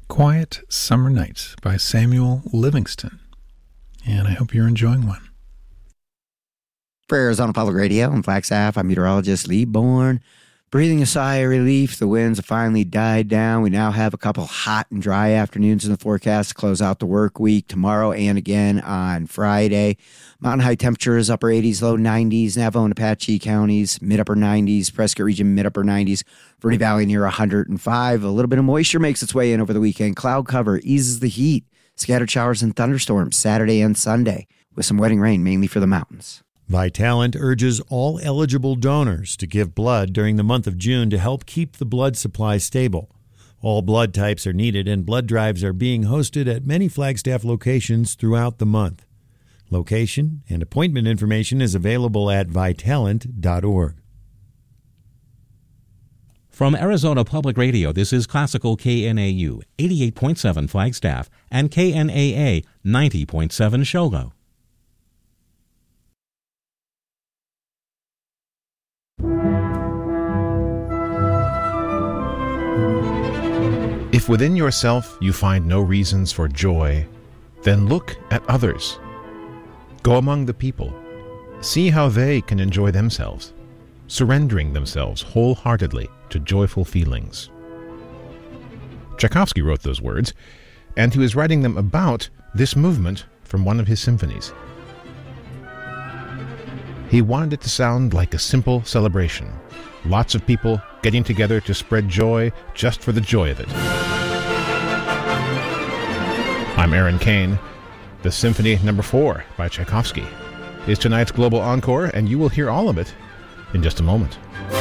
Quiet Summer Night by Samuel Livingston. And I hope you're enjoying one. For Arizona Public Radio, I'm Flagstaff. I'm meteorologist Lee Bourne. Breathing a sigh of relief, the winds have finally died down. We now have a couple hot and dry afternoons in the forecast to close out the work week tomorrow and again on Friday. Mountain high temperatures, upper 80s, low 90s, Navajo and Apache counties, mid-upper 90s, Prescott region, mid-upper 90s, Verde Valley near 105. A little bit of moisture makes its way in over the weekend. Cloud cover eases the heat. Scattered showers and thunderstorms Saturday and Sunday, with some wetting rain mainly for the mountains. Vitalant urges all eligible donors to give blood during the month of June to help keep the blood supply stable. All blood types are needed, and blood drives are being hosted at many Flagstaff locations throughout the month. Location and appointment information is available at vitalant.org. From Arizona Public Radio, this is Classical KNAU 88.7 Flagstaff and KNAA 90.7 Shogo. If within yourself you find no reasons for joy, then look at others. Go among the people. See how they can enjoy themselves, surrendering themselves wholeheartedly to joyful feelings. Tchaikovsky wrote those words, and he was writing them about this movement from one of his symphonies. He wanted it to sound like a simple celebration. Lots of people getting together to spread joy just for the joy of it. I'm Aaron Kane. The Symphony No. 4 by Tchaikovsky is tonight's Global Encore, and you will hear all of it in just a moment.